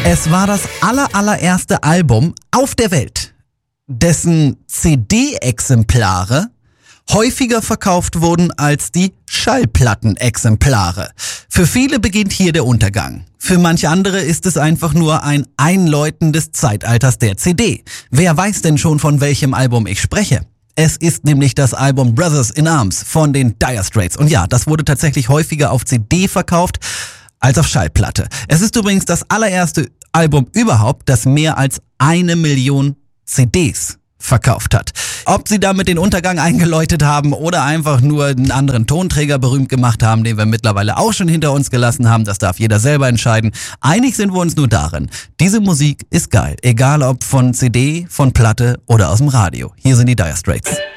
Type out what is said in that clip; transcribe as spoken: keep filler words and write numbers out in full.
Es war das aller, allererste Album auf der Welt, dessen C D-Exemplare häufiger verkauft wurden als die Schallplattenexemplare. Für viele beginnt hier der Untergang. Für manche andere ist es einfach nur ein Einläuten des Zeitalters der C D. Wer weiß denn schon, von welchem Album ich spreche? Es ist nämlich das Album Brothers in Arms von den Dire Straits. Und ja, das wurde tatsächlich häufiger auf C D verkauft als auf Schallplatte. Es ist übrigens das allererste Album überhaupt, das mehr als eine Million C Ds verkauft hat. Ob sie damit den Untergang eingeläutet haben oder einfach nur einen anderen Tonträger berühmt gemacht haben, den wir mittlerweile auch schon hinter uns gelassen haben, das darf jeder selber entscheiden. Einig sind wir uns nur darin, diese Musik ist geil, egal ob von C D, von Platte oder aus dem Radio. Hier sind die Dire Straits.